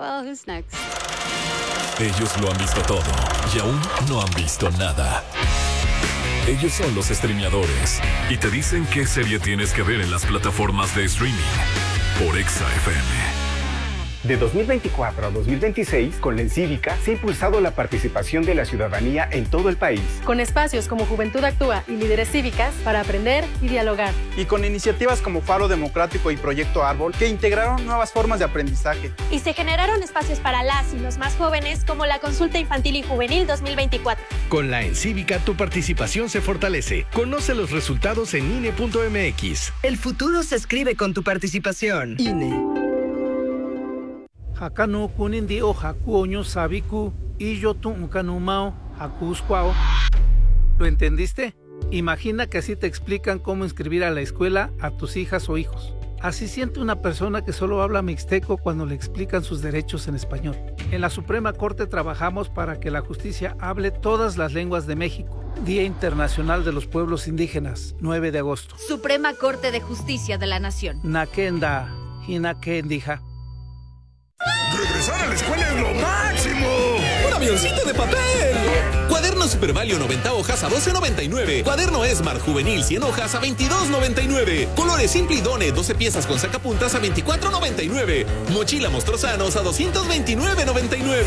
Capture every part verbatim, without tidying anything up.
Well, who's next? Ellos lo han visto todo y aún no han visto nada. Ellos son los streameadores y te dicen qué serie tienes que ver en las plataformas de streaming por Exa F M. De dos mil veinticuatro a dos mil veintiséis, con la Encívica se ha impulsado la participación de la ciudadanía en todo el país. Con espacios como Juventud Actúa y Líderes Cívicas para aprender y dialogar. Y con iniciativas como Faro Democrático y Proyecto Árbol que integraron nuevas formas de aprendizaje. Y se generaron espacios para las y los más jóvenes como la Consulta Infantil y Juvenil dos mil veinticuatro. Con la Encívica tu participación se fortalece. Conoce los resultados en I N E punto M X. El futuro se escribe con tu participación. I N E. Hakano kunindi o haku oño sabiku y yo tu unkanumao hakusquao. ¿Lo entendiste? Imagina que así te explican cómo inscribir a la escuela a tus hijas o hijos. Así siente una persona que solo habla mixteco cuando le explican sus derechos en español. En la Suprema Corte trabajamos para que la justicia hable todas las lenguas de México. Día Internacional de los Pueblos Indígenas, nueve de agosto. Suprema Corte de Justicia de la Nación. Nakenda, hinakendija. ¡Regresar a la escuela es lo máximo! ¡Un avioncito de papel! Cuaderno Super Valio noventa hojas a doce noventa y nueve. Cuaderno Esmar Juvenil cien hojas a veintidós noventa y nueve. Colores Simple y Done doce piezas con sacapuntas a veinticuatro noventa y nueve. Mochila Mostrozanos a doscientos veintinueve noventa y nueve.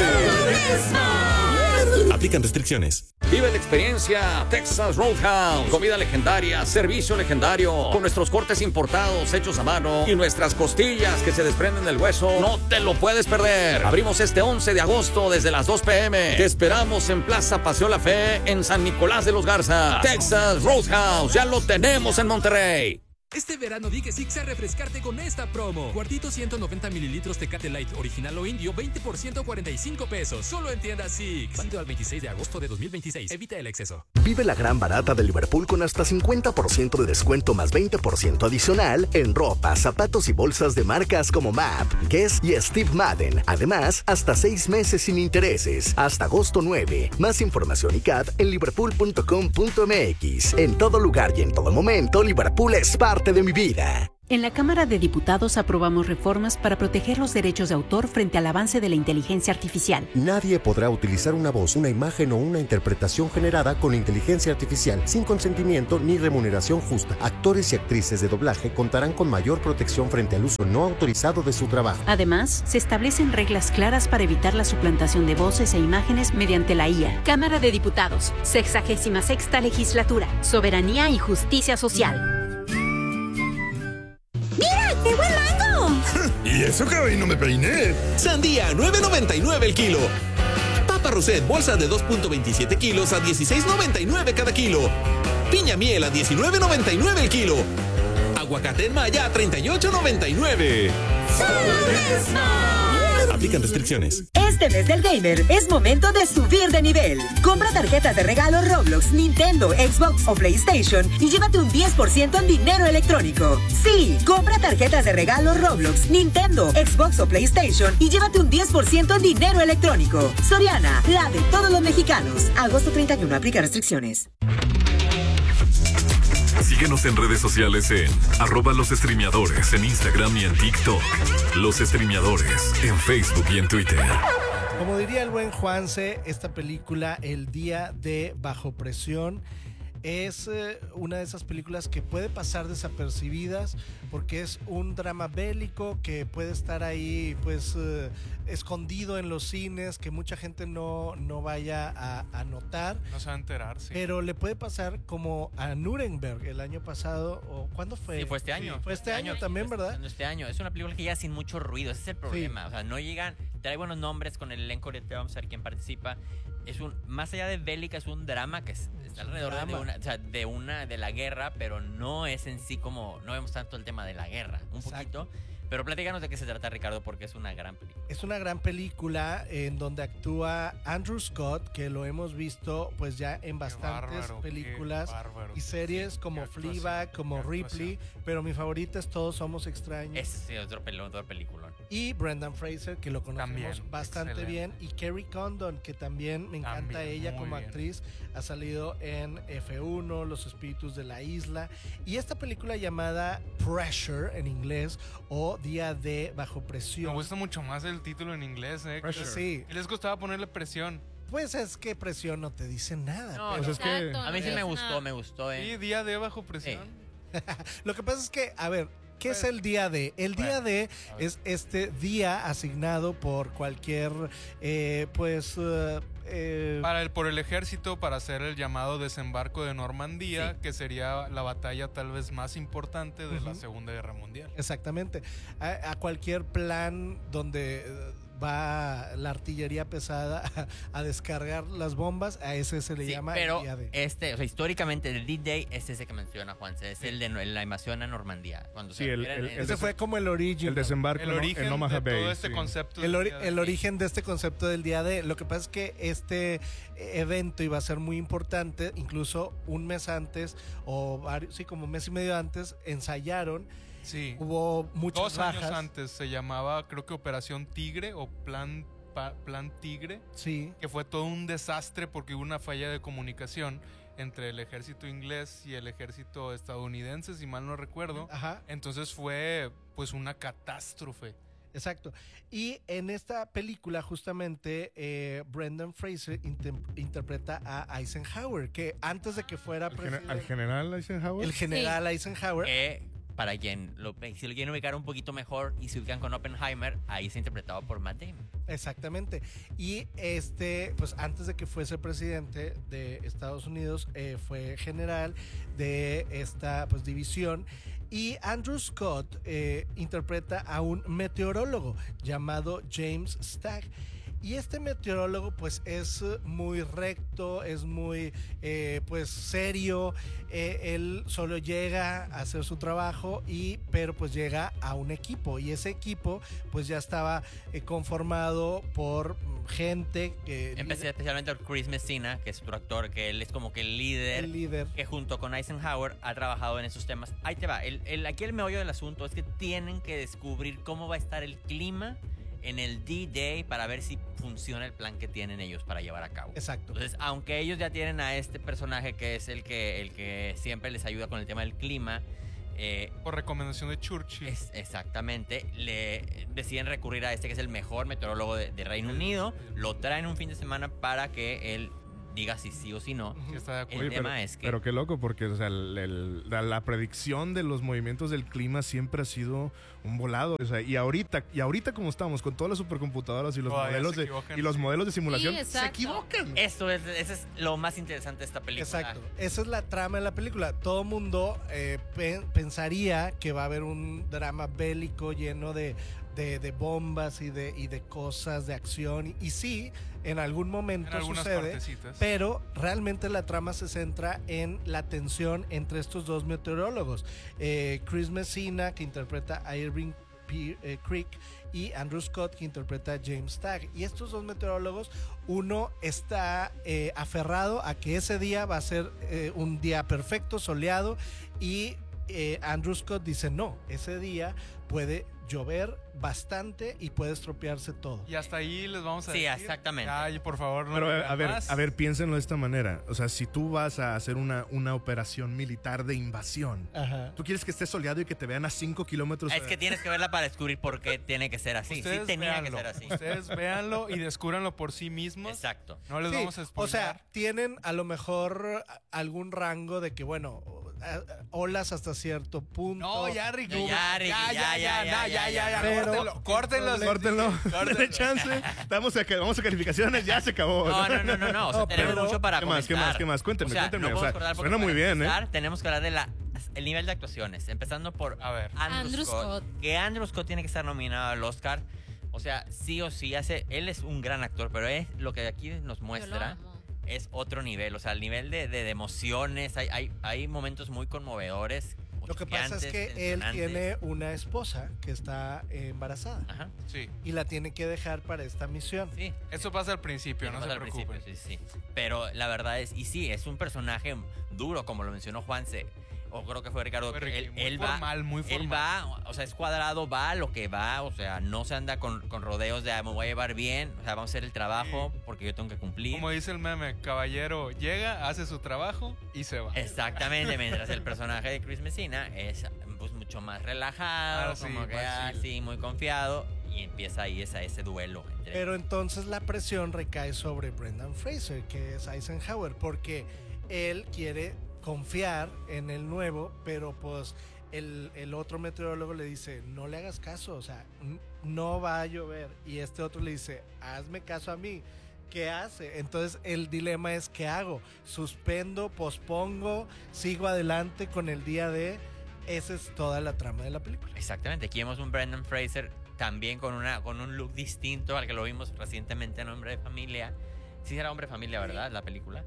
Aplican restricciones. Vive la experiencia Texas Roadhouse. Comida legendaria, servicio legendario, con nuestros cortes importados hechos a mano y nuestras costillas que se desprenden del hueso. No te lo puedes perder. Abrimos este once de agosto desde las dos pe eme. Te esperamos en Plaza Paseo La Fe, en San Nicolás de los Garza. Texas Roadhouse, ya lo tenemos en Monterrey. Este verano di que sí a refrescarte con esta promo. Cuartito ciento noventa mililitros Tecate Light original o indio, veinte por ciento, cuarenta y cinco pesos. Solo en tiendas Six. Válido al veintiséis de agosto de dos mil veintiséis. Evita el exceso. Vive la gran barata de Liverpool con hasta cincuenta por ciento de descuento más veinte por ciento adicional en ropa, zapatos y bolsas de marcas como M A P, Guess y Steve Madden. Además, hasta seis meses sin intereses. Hasta agosto nueve. Más información y C A D en liverpool punto com punto m x. En todo lugar y en todo momento, Liverpool es parte de mi vida. En la Cámara de Diputados aprobamos reformas para proteger los derechos de autor frente al avance de la inteligencia artificial. Nadie podrá utilizar una voz, una imagen o una interpretación generada con inteligencia artificial sin consentimiento ni remuneración justa. Actores y actrices de doblaje contarán con mayor protección frente al uso no autorizado de su trabajo. Además, se establecen reglas claras para evitar la suplantación de voces e imágenes mediante la I A. Cámara de Diputados, sexagésima sexta legislatura, soberanía y justicia social. ¡Mira, qué buen mango! ¿Y eso que hoy no me peiné? Sandía, nueve noventa y nueve el kilo. Papa Roset, bolsa de dos punto veintisiete kilos a dieciséis noventa y nueve cada kilo. Piña miel a diecinueve noventa y nueve el kilo. Aguacate en Maya a treinta y ocho noventa y nueve. Aplican restricciones. Este mes del gamer es momento de subir de nivel. Compra tarjetas de regalo Roblox, Nintendo, Xbox o PlayStation y llévate un diez por ciento en dinero electrónico. Sí, compra tarjetas de regalo Roblox, Nintendo, Xbox o PlayStation y llévate un diez por ciento en dinero electrónico. Soriana, la de todos los mexicanos. Agosto treinta y uno, aplica restricciones. Síguenos en redes sociales en arroba los streameadores en Instagram y en TikTok. Los streameadores en Facebook y en Twitter. Como diría el buen Juanse, esta película, El Día de Bajo Presión, es eh, una de esas películas que puede pasar desapercibidas porque es un drama bélico que puede estar ahí pues eh, escondido en los cines, que mucha gente no, no vaya a, a notar. No se va a enterar, sí. Pero le puede pasar como a Nuremberg el año pasado, o ¿cuándo fue? Sí, fue este año. Sí, fue este, este año, año también, ¿verdad? Este año. Es una película que llega sin mucho ruido, ese es el problema. Sí. O sea, no llegan, trae buenos nombres con el elenco, de vamos a ver quién participa. Es un, más allá de bélica, es un drama que es, está alrededor de una, o sea, de una, de la guerra, pero no es en sí como, no vemos tanto el tema de la guerra, un Exacto. poquito. Pero platícanos de qué se trata, Ricardo, porque es una gran película. Es una gran película en donde actúa Andrew Scott, que lo hemos visto pues ya en bastantes bárbaro, películas y series sí, como Fleabag, como Ripley, pero mi favorita es Todos Somos Extraños. Es sí, otro pelón, otro película. Y Brendan Fraser, que lo conocemos también, bastante excelente. bien, y Kerry Condon, que también me encanta también, ella como bien. actriz, ha salido en F uno, Los Espíritus de la Isla, y esta película llamada Pressure en inglés, o como Día de Bajo Presión. Me gusta mucho más el título en inglés, ¿eh? Sí. ¿Qué les costaba ponerle presión? Pues es que presión no te dice nada. No, pues no. es que... A mí sí me gustó, me gustó. Eh. Sí, Día de Bajo Presión. Sí. Lo que pasa es que, a ver, ¿qué es el día D? El día D es este día asignado por cualquier, eh, pues... Uh, eh, para el, por el ejército para hacer el llamado desembarco de Normandía, sí. que sería la batalla tal vez más importante de uh-huh. la Segunda Guerra Mundial. Exactamente. A, a cualquier plan donde... va la artillería pesada a, a descargar las bombas, a ese se le sí, llama pero el día D. Este, o sea, históricamente el D-Day es ese que menciona Juanse, es sí. el de la invasión a Normandía. Cuando sí, se el, el, el, ese fue como el origen. El desembarco el origen en Omaha de Bay, todo este sí. concepto. El, ori el origen de este concepto del día D. Lo que pasa es que este evento iba a ser muy importante, incluso un mes antes, o varios, sí, como un mes y medio antes, ensayaron. Sí. Hubo muchas Dos bajas. años antes se llamaba, creo que Operación Tigre o Plan, pa, Plan Tigre. Sí. Que fue todo un desastre porque hubo una falla de comunicación entre el ejército inglés y el ejército estadounidense, si mal no recuerdo. Ajá. Entonces fue pues una catástrofe. Exacto. Y en esta película justamente eh, Brendan Fraser inter interpreta a Eisenhower, que antes de que fuera presidente, ¿al general Eisenhower? El general sí. Eisenhower. Eh, para quien lo, si lo quieren ubicar un poquito mejor y se ubican con Oppenheimer, ahí se interpretado por Matt Damon. Exactamente. Y este, pues antes de que fuese presidente de Estados Unidos, eh, fue general de esta pues división. Y Andrew Scott eh, interpreta a un meteorólogo llamado James Stagg. Y este meteorólogo pues es muy recto, es muy eh, pues serio, eh, él solo llega a hacer su trabajo, y pero pues llega a un equipo, y ese equipo pues ya estaba eh, conformado por gente que... Empecé especialmente por Chris Messina, que es otro actor, que él es como que el líder, el líder que junto con Eisenhower ha trabajado en esos temas. Ahí te va, el, el, aquí el meollo del asunto es que tienen que descubrir cómo va a estar el clima en el D-Day para ver si funciona el plan que tienen ellos para llevar a cabo. Exacto. Entonces, aunque ellos ya tienen a este personaje que es el que, el que siempre les ayuda con el tema del clima, eh, por recomendación de Churchill. Es, exactamente. Le deciden recurrir a este que es el mejor meteorólogo de, de Reino Unido. Lo traen un fin de semana para que él diga si sí o si no. Sí, está de acuerdo. El Oye, tema pero, es que... Pero qué loco, porque o sea, el, el, la, la predicción de los movimientos del clima siempre ha sido un volado. O sea, y ahorita, y ahorita como estamos, con todas las supercomputadoras y los, oh, modelos, de, y los modelos de simulación, sí, se equivocan. Esto es, eso es lo más interesante de esta película. Exacto. Esa es la trama de la película. Todo mundo eh, pe pensaría que va a haber un drama bélico lleno de... De, de bombas y de, y de cosas de acción, y, y sí, en algún momento en sucede, partecitas. Pero realmente la trama se centra en la tensión entre estos dos meteorólogos, eh, Chris Messina, que interpreta a Irving P eh, Creek, y Andrew Scott, que interpreta a James Stagg. Y estos dos meteorólogos, uno está eh, aferrado a que ese día va a ser eh, un día perfecto, soleado, y eh, Andrew Scott dice no, ese día puede llover bastante y puede estropearse todo. Y hasta ahí les vamos a sí, decir. Sí, exactamente. Ay, por favor, no. Pero a, a ver, más. a ver, piénsenlo de esta manera. O sea, si tú vas a hacer una, una operación militar de invasión, ajá, tú quieres que esté soleado y que te vean a cinco kilómetros. Es que tienes que verla para descubrir por qué tiene que ser así. Ustedes sí, tenía véanlo, que ser así. Ustedes véanlo y descúbranlo por sí mismos. Exacto. No les sí, vamos a spoiler. O sea, tienen a lo mejor algún rango de que, bueno, olas hasta cierto punto. No, ya, Ricky. Ya, Ricky, ya, ya, ya, ya, ya, ya, ya. Pero, córtenlo, córtenlo. Córtenlo. chance. Vamos a, vamos a calificaciones, ya se acabó. No, no, no, no, no. O sea, no, tenemos pero, mucho para ¿qué comentar. más, qué más, qué más? Cuéntenme, o sea, cuéntenme. No o sea, suena muy bien, empezar, ¿eh? Tenemos que hablar de la el nivel de actuaciones, empezando por a ver. Andrew, Andrew Scott, Scott. Que Andrew Scott tiene que estar nominado al Oscar. O sea, sí o sí hace. Él es un gran actor, pero es lo que aquí nos muestra es otro nivel. O sea, el nivel de, de, de emociones. Hay, hay, hay momentos muy conmovedores. Lo que pasa es que él tiene una esposa que está embarazada. Ajá. Sí. Y la tiene que dejar para esta misión. Sí. Eso pasa al principio, sí, no se preocupen. Sí, sí. Pero la verdad es, y sí, es un personaje duro, como lo mencionó Juanse. O creo que fue Ricardo. Fue Ricky, él, muy él formal, va, muy formal. Él va, o sea, es cuadrado, va a lo que va, o sea, no se anda con, con rodeos de ah, me voy a llevar bien, o sea, vamos a hacer el trabajo sí. porque yo tengo que cumplir. Como dice el meme, caballero llega, hace su trabajo y se va. Exactamente, mientras el personaje de Chris Messina es pues mucho más relajado, Ah, sí, como que más chill. así, muy confiado. Y empieza ahí esa, ese duelo. Entre Pero entonces la presión recae sobre Brendan Fraser, que es Eisenhower, porque él quiere confiar en el nuevo, pero pues el, el otro meteorólogo le dice, no le hagas caso, o sea, n- no va a llover. Y este otro le dice, hazme caso a mí. ¿Qué hace? Entonces el dilema es, ¿qué hago? ¿Suspendo, pospongo, sigo adelante con el día de...? Esa es toda la trama de la película. Exactamente, aquí vemos un Brendan Fraser también con, una, con un look distinto al que lo vimos recientemente en Hombre de Familia. Sí era Hombre de Familia, ¿verdad? La película.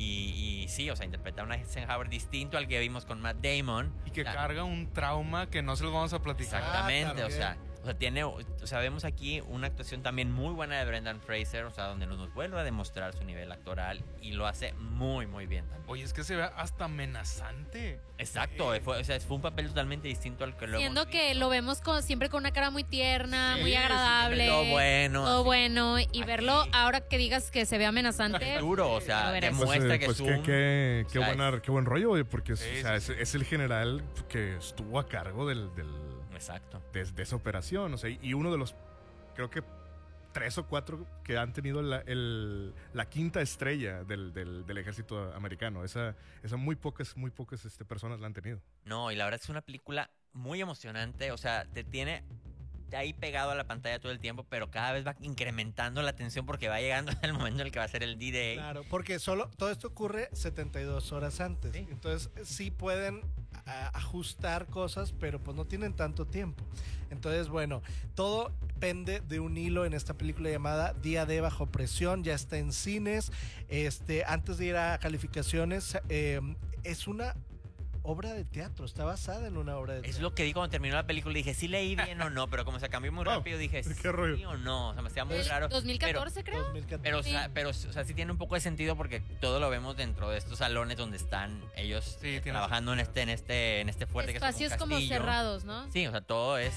Y, y sí, o sea, interpreta a un Eisenhower distinto al que vimos con Matt Damon. Y que La- carga un trauma que no se los vamos a platicar. Exactamente, Ah, o sea, o sea, tiene, o sea, vemos aquí una actuación también muy buena de Brendan Fraser, o sea, donde nos vuelve a demostrar su nivel actoral y lo hace muy, muy bien también. Oye, es que se ve hasta amenazante. Exacto, fue, o sea, fue un papel totalmente distinto al que lo Siendo hemos que lo vemos con, siempre con una cara muy tierna, Sí, muy agradable. sí, todo bueno, Todo así. bueno. Y verlo ahora que digas que se ve amenazante. Es duro, o sea, lo verás. demuestra Pues, eh, que pues es qué- un... qué- qué o sea, buena- qué buen rollo, güey, porque es, Sí, o sea, sí, es, es el general que estuvo a cargo del, del Exacto. de, de esa operación, o sea, y uno de los, creo que tres o cuatro que han tenido la, el- la quinta estrella del, del, del ejército americano. Esa, esa muy pocas, muy pocas este, personas la han tenido. No, y la verdad es una película muy emocionante, o sea, te tiene ahí pegado a la pantalla todo el tiempo, pero cada vez va incrementando la tensión porque va llegando el momento en el que va a ser el D-Day. Claro, porque solo todo esto ocurre setenta y dos horas antes. Entonces sí pueden a- ajustar cosas, pero pues no tienen tanto tiempo. Entonces, bueno, todo pende de un hilo en esta película llamada Día de Bajo Presión. Ya está en cines. Este, antes de ir a calificaciones, eh, es una obra de teatro, está basada en una obra de teatro. Es lo que di cuando terminó la película, dije, sí leí bien o no, pero como se cambió muy rápido, dije, sí o no, o sea, me hacía muy Del raro. dos mil catorce, pero, creo. Pero, o Sí. sea, pero, o sea, sí tiene un poco de sentido porque todo lo vemos dentro de estos salones donde están ellos eh, tiene trabajando en este, en este, en este fuerte Espacios que es como un castillo. cerrados, ¿no? Sí, o sea, todo es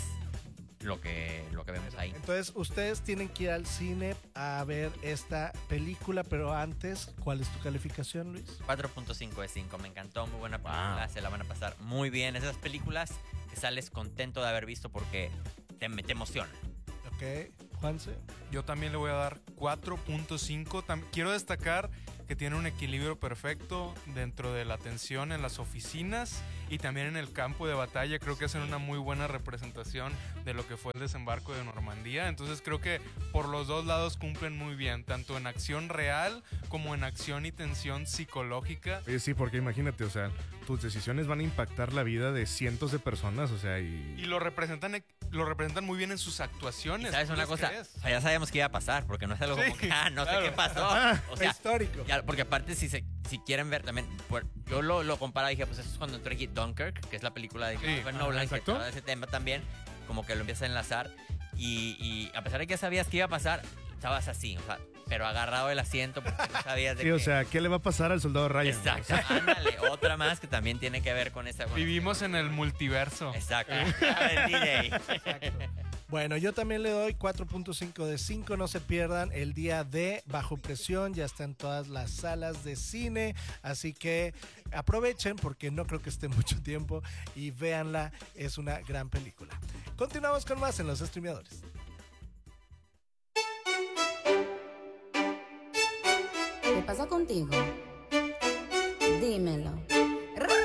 lo que, lo que vemos ahí. Entonces, ustedes tienen que ir al cine a ver esta película, pero antes, ¿cuál es tu calificación, Luis? cuatro punto cinco de cinco, me encantó, muy buena película, se la van a pasar muy bien. Esas películas que sales contento de haber visto porque te, te emocionan. Ok, Juanse. Yo también le voy a dar cuatro punto cinco. Tam- Quiero destacar que tiene un equilibrio perfecto dentro de la tensión en las oficinas y también en el campo de batalla. Creo que hacen una muy buena representación de lo que fue el desembarco de Normandía. Entonces creo que por los dos lados cumplen muy bien, tanto en acción real como en acción y tensión psicológica. Oye, sí, porque imagínate, o sea, tus decisiones van a impactar la vida de cientos de personas, o sea, y... Y lo representan, lo representan muy bien en sus actuaciones. ¿Y sabes ¿tú una les cosa? crees? O sea, ya sabíamos que iba a pasar, porque no es algo Sí, como que, ah, no claro. sé qué pasó. Ah, O sea, histórico. ya, porque aparte, si se, si quieren ver también, pues, yo lo, lo comparaba y dije, pues eso es cuando entró aquí Dunkirk, que es la película de Christopher ajá, Nolan, que exacto. trata de ese tema también, como que lo empieza a enlazar. Y, y a pesar de que ya sabías que iba a pasar, estabas así, o sea, pero agarrado del asiento porque no sabías de Sí, qué. o sea, ¿qué le va a pasar al soldado Ryan? Exacto, ándale, otra más que también tiene que ver con esa... con- Vivimos en el multiverso. Exacto. El D-Day. Bueno, yo también le doy cuatro punto cinco de cinco. No se pierdan el Día de Bajo Presión. Ya está en todas las salas de cine. Así que aprovechen porque no creo que esté mucho tiempo. Y véanla, es una gran película. Continuamos con más en los streameadores. ¿Qué pasa contigo? Dímelo.